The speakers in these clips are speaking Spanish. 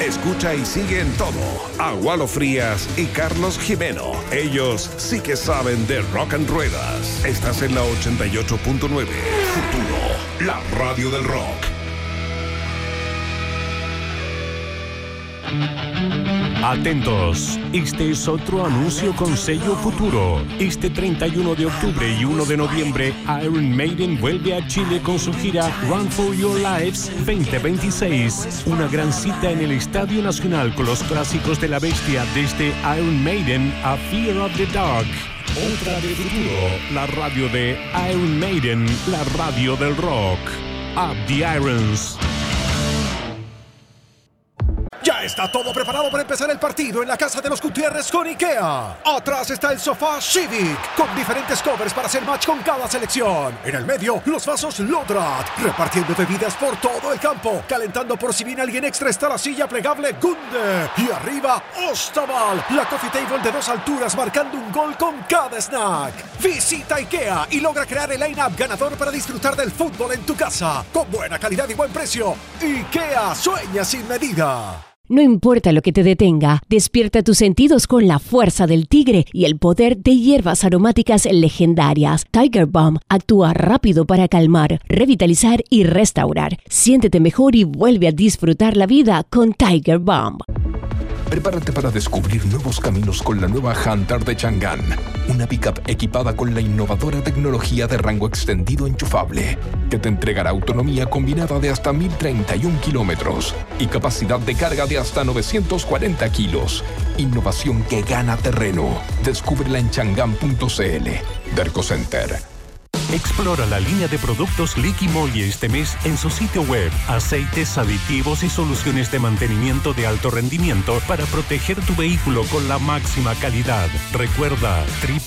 Escucha y sigue en todo a Walo Frías y Carlos Jimeno. Ellos sí que saben de rock and ruedas. Estás en la 88.9. Futuro, la radio del rock. Atentos, este es otro anuncio con sello Futuro. Este 31 de octubre y 1 de noviembre, Iron Maiden vuelve a Chile con su gira Run for Your Lives 2026. Una gran cita en el Estadio Nacional con los clásicos de la bestia, desde Iron Maiden a Fear of the Dark. Otra de Futuro, la radio de Iron Maiden, la radio del rock. Up the Irons. Ya está todo preparado para empezar el partido en la casa de los Gutiérrez con IKEA. Atrás está el sofá Civic, con diferentes covers para hacer match con cada selección. En el medio, los vasos Lodrat, repartiendo bebidas por todo el campo. Calentando por si viene alguien extra está la silla plegable Gunde. Y arriba, Ostaval, la coffee table de 2 alturas marcando un gol con cada snack. Visita IKEA y logra crear el line-up ganador para disfrutar del fútbol en tu casa. Con buena calidad y buen precio. IKEA, sueña sin medida. No importa lo que te detenga, despierta tus sentidos con la fuerza del tigre y el poder de hierbas aromáticas legendarias. Tiger Balm actúa rápido para calmar, revitalizar y restaurar. Siéntete mejor y vuelve a disfrutar la vida con Tiger Balm. Prepárate para descubrir nuevos caminos con la nueva Hunter de Chang'an, una pickup equipada con la innovadora tecnología de rango extendido enchufable, que te entregará autonomía combinada de hasta 1031 kilómetros y capacidad de carga de hasta 940 kilos. Innovación que gana terreno. Descúbrela en chang'an.cl. Derco Center. Explora la línea de productos Liqui Moly este mes en su sitio web. Aceites, aditivos y soluciones de mantenimiento de alto rendimiento para proteger tu vehículo con la máxima calidad. Recuerda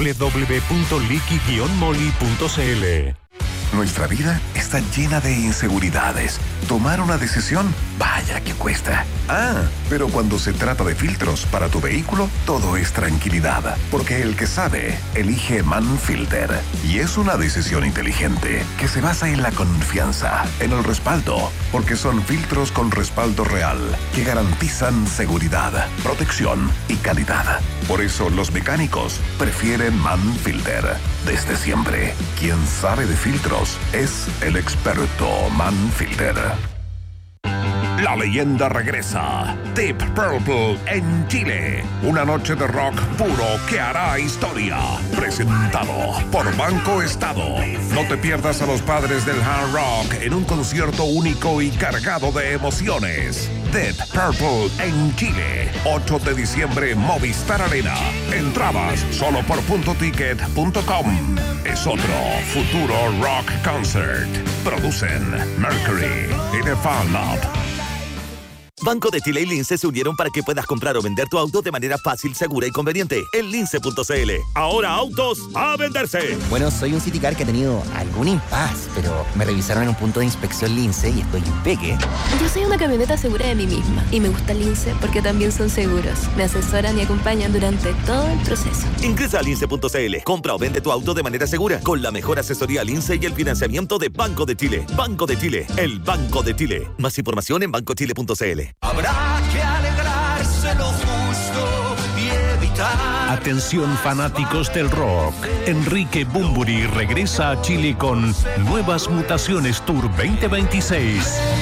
www.liqui-moly.cl. Nuestra vida está llena de inseguridades. Tomar una decisión, vaya que cuesta. Pero cuando se trata de filtros para tu vehículo, todo es tranquilidad. Porque el que sabe, elige Manfilter. Y es una decisión inteligente que se basa en la confianza, en el respaldo. Porque son filtros con respaldo real que garantizan seguridad, protección y calidad. Por eso los mecánicos prefieren Manfilter. Desde siempre, quien sabe de filtros es el experto Manfilter. La leyenda regresa. Deep Purple en Chile. Una noche de rock puro que hará historia. Presentado por Banco Estado. No te pierdas a los padres del hard rock en un concierto único y cargado de emociones. Deep Purple en Chile. 8 de diciembre, Movistar Arena. Entradas solo por puntoticket.com. Es otro Futuro Rock Concert. Producen Mercury y The Fan Lab. Banco de Chile y Lince se unieron para que puedas comprar o vender tu auto de manera fácil, segura y conveniente en lince.cl. Ahora autos a venderse. Bueno, soy un Citicar que ha tenido algún impasse, pero me revisaron en un punto de inspección Lince y estoy impeque. Yo soy una camioneta segura de mí misma y me gusta Lince porque también son seguros. Me asesoran y acompañan durante todo el proceso. Ingresa a lince.cl. Compra o vende tu auto de manera segura con la mejor asesoría Lince y el financiamiento de Banco de Chile. Banco de Chile, el Banco de Chile. Más información en bancochile.cl. Habrá que alegrarse lo justo y evitar. Atención fanáticos del rock. Enrique Bunbury regresa a Chile con Nuevas Mutaciones Tour 2026.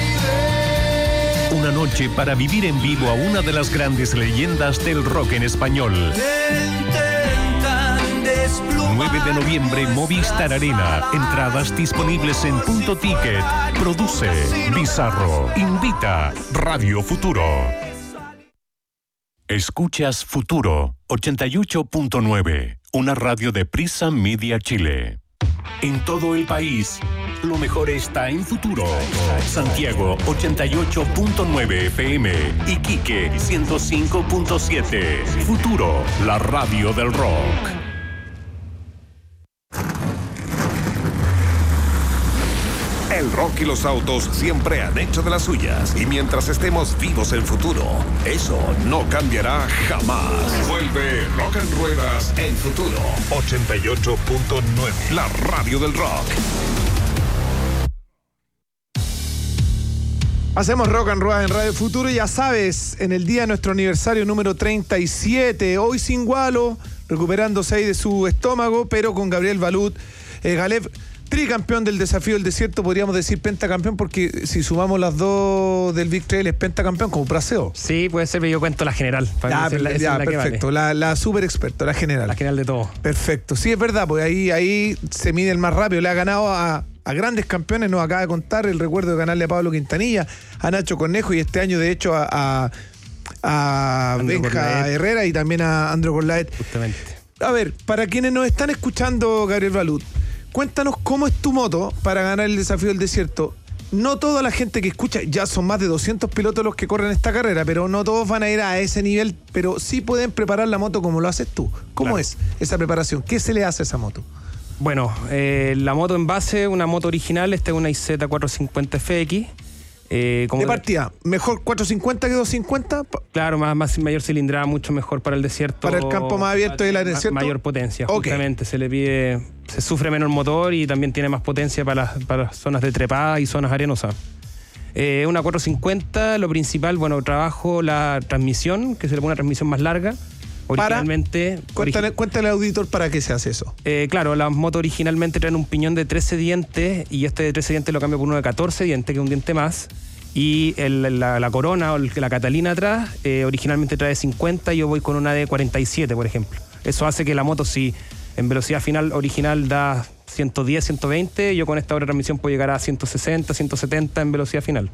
Una noche para vivir en vivo a una de las grandes leyendas del rock en español. 9 de noviembre, Movistar Arena. Entradas disponibles en Punto Ticket. Produce Bizarro. Invita Radio Futuro. Escuchas Futuro 88.9. Una radio de Prisa Media Chile. En todo el país, lo mejor está en Futuro. Santiago 88.9 FM. Iquique 105.7. Futuro, la radio del rock. El rock y los autos siempre han hecho de las suyas. Y mientras estemos vivos en Futuro, eso no cambiará jamás. Vuelve Rock and Ruedas en Futuro 88.9. La radio del rock. Hacemos Rock and Roll en Radio Futuro, ya sabes, en el día de nuestro aniversario número 37, hoy sin Gualo, recuperándose ahí de su estómago, pero con Gabriel Balut, Galeb, tricampeón del Desafío del Desierto, podríamos decir pentacampeón, porque si sumamos las dos del Big Trail es pentacampeón, como Praseo. Sí, puede ser, pero yo cuento la general. Perfecto, vale. la super experta, la general. La general de todo. Perfecto, sí, es verdad, pues ahí se mide el más rápido, le ha ganado a grandes campeones, nos acaba de contar el recuerdo de ganarle a Pablo Quintanilla, a Nacho Cornejo y este año de hecho a Benja Herrera y también a Andrew Corlaet. Justamente. A ver, para quienes nos están escuchando, Gabriel Balut, cuéntanos cómo es tu moto para ganar el Desafío del Desierto. No toda la gente que escucha, ya son más de 200 pilotos los que corren esta carrera, pero no todos van a ir a ese nivel, pero sí pueden preparar la moto como lo haces tú. ¿Cómo es esa preparación? ¿Qué se le hace a esa moto? Bueno, la moto en base, una moto original, esta es una IZ450 FX. De partida, ¿mejor 450 que 250? Claro, mayor cilindrada, mucho mejor para el desierto. Para el campo más abierto del desierto. Mayor potencia, justamente. Se le pide, se sufre menos motor y también tiene más potencia para las zonas de trepada y zonas arenosas. Una 450, lo principal, bueno, trabajo la transmisión, que se le pone una transmisión más larga. Originalmente. Cuéntale al auditor para qué se hace eso. Claro, las motos originalmente traen un piñón de 13 dientes y este de 13 dientes lo cambio por uno de 14 dientes, que es un diente más. Y la corona o la Catalina atrás originalmente trae 50, yo voy con una de 47, por ejemplo. Eso hace que la moto, si en velocidad final original da 110, 120, yo con esta otra transmisión puedo llegar a 160, 170 en velocidad final.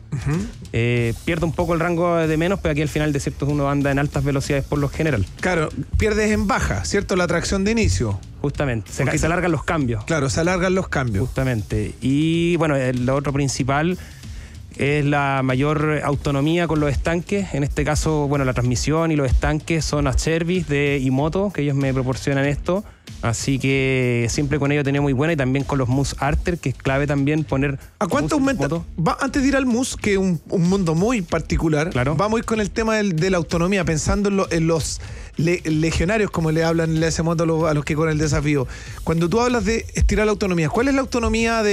Pierdo un poco el rango de menos, pero aquí al final del desierto uno anda en altas velocidades por lo general. Claro, pierdes en baja, ¿cierto? La tracción de inicio. Justamente, se alargan los cambios. Claro, se alargan los cambios. Justamente. Y bueno, lo otro principal es la mayor autonomía con los estanques. En este caso, bueno, la transmisión y los estanques son a service de Imoto, que ellos me proporcionan esto. Así que siempre con ello tenía muy buena, y también con los Moose Arter, que es clave también poner. ¿A cuánto aumenta? Antes de ir al Moose, que es un mundo muy particular, claro, vamos a ir con el tema de la autonomía, pensando en los legionarios, como le hablan en ese modo a los que corren el desafío. Cuando tú hablas de estirar la autonomía, ¿cuál es la autonomía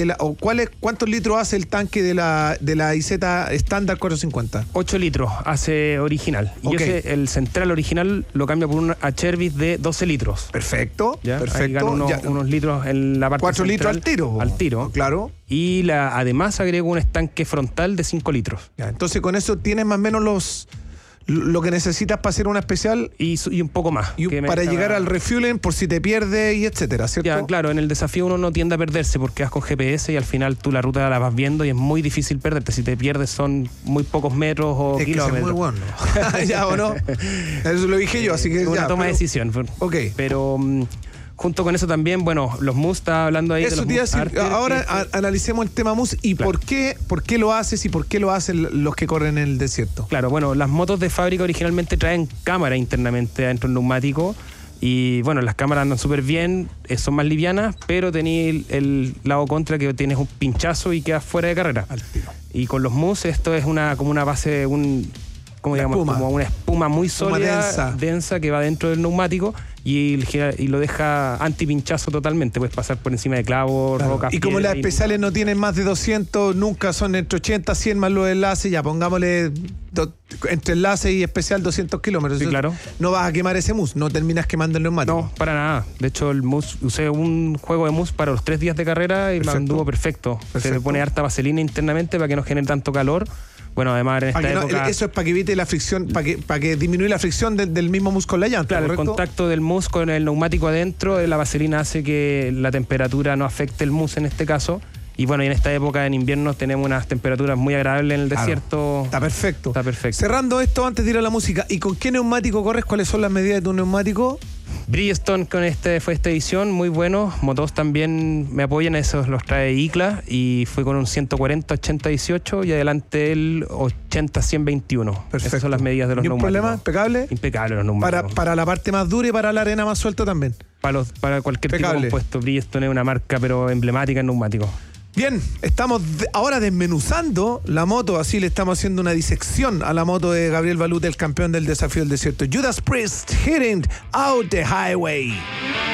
cuántos litros hace el tanque de la IZ estándar 450? 8 litros hace original. Y el central original lo cambia por un Achervis de 12 litros. Perfecto. ¿Ya? Perfecto. Unos litros en la parte 4 central, litros al tiro. Al tiro. Claro. Y además agrego un estanque frontal de 5 litros. Ya, entonces con eso tienes más o menos lo que necesitas para hacer una especial y un poco más. Y para llegar al refueling por si te pierdes y etcétera, ¿cierto? Ya, claro, en el desafío uno no tiende a perderse porque vas con GPS y al final tú la ruta la vas viendo y es muy difícil perderte. Si te pierdes son muy pocos metros o kilómetros. Que es muy bueno. ¿Ya o no? Eso lo dije yo, así que es una toma de decisión. Pero junto con eso también, bueno, los Moose, estaba hablando ahí. Eso de los Moose. Ahora analicemos el tema Moose y claro, por qué lo haces y por qué lo hacen los que corren en el desierto. Claro, bueno, las motos de fábrica originalmente traen cámara internamente adentro del neumático y bueno, las cámaras andan súper bien, son más livianas, pero tenéis el lado contra que tienes un pinchazo y quedas fuera de carrera. Al tiro. Y con los Moose esto es como una base, como una espuma muy sólida, densa que va dentro del neumático y lo deja antipinchazo totalmente. Puedes pasar por encima de clavos, claro, rocas. Y como las especiales no tienen más de 200, nunca son entre 80, 100 más los enlaces, ya pongámosle entre enlace y especial 200 kilómetros. Sí, claro. No vas a quemar ese mousse, no terminas quemando el neumático. No, para nada. De hecho, el mousse, usé un juego de mousse para los 3 días de carrera y me anduvo perfecto. Se le pone harta vaselina internamente para que no genere tanto calor. Bueno, además en esta época... Eso es para que evite la fricción, para que disminuya la fricción del mismo mousse con la llanta, claro, ¿correcto? El contacto del mousse con el neumático adentro, la vaselina hace que la temperatura no afecte el mousse en este caso. Y bueno, y en esta época, en invierno, tenemos unas temperaturas muy agradables en el desierto. Está perfecto. Está perfecto. Cerrando esto, antes de ir a la música, ¿y con qué neumático corres? ¿Cuáles son las medidas de tu neumático? Bridgestone fue esta edición, muy bueno. Motos también me apoyan, esos los trae ICLA y fue con un 140-80-18 y adelante el 80-100-21. Perfecto. Esas son las medidas de los neumáticos. ¿Ni un problema? ¿Impecable? Impecable los neumáticos. Para la parte más dura y para la arena más suelta también. Para cualquier tipo de compuesto. Bridgestone es una marca pero emblemática en neumáticos. Bien, estamos ahora desmenuzando la moto, así le estamos haciendo una disección a la moto de Gabriel Balut, el campeón del Desafío del Desierto. Judas Priest, Hitting Out the Highway.